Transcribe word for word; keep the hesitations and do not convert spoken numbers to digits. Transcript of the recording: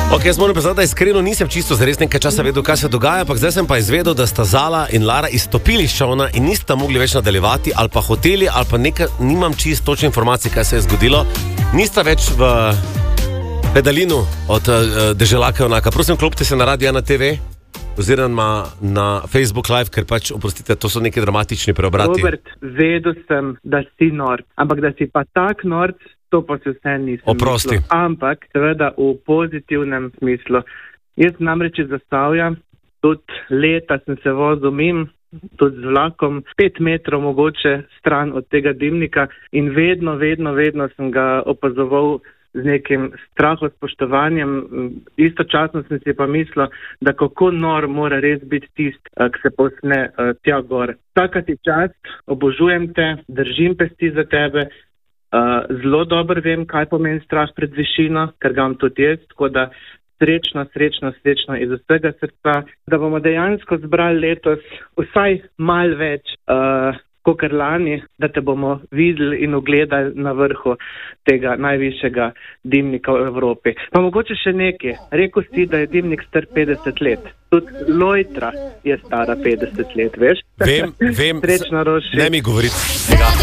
Ok, jaz moram priznati, da iskreno nisem čisto zares nekaj časa vedel, kaj se dogaja, ampak zdaj sem pa izvedel, da sta Zala in Lara izstopili iz šovna in nista mogli več nadaljevati, ali pa hoteli, ali pa nekaj, nimam čisto točne informacije, kaj se je zgodilo. Nista več v pedalinu od uh, Deželaka Jonaka. Prosim, klopite se na Radio ena te ve oziroma na Facebook Live, ker pač, oprostite, to so neki dramatični preobrati. Robert, vedel sem, da si nord, ampak da si pa tak nord, to pa se vse nisem Oprosti. mislil. Ampak, seveda, v pozitivnem smislu. Jaz namreč iz Zasavja, tudi leta sem se vozil mim, tudi z vlakom, pet metrov mogoče stran od tega dimnika in vedno, vedno, vedno sem ga opazoval z nekim strahospoštovanjem. Istočasno sem si pa mislil, da kako nor mora res biti tist, ki se posne tja gor. Vsaka ti čast, obožujem te, držim pesti za tebe, zelo dobro vem, kaj pomeni strah pred višino, ker ga imam tudi jaz, tako da srečno, srečno, srečno iz vsega srca, da bomo dejansko zbrali letos vsaj malo več uh, kakor lani, da te bomo videli in ogledali na vrhu tega najvišjega dimnika v Evropi. Pa mogoče še nekaj. Rekel si, da je dimnik star petdeset let. Tudi Lojtra je stara petdeset let, veš? Vem, vem. Srečno, Roši. Ne mi govoriti tega.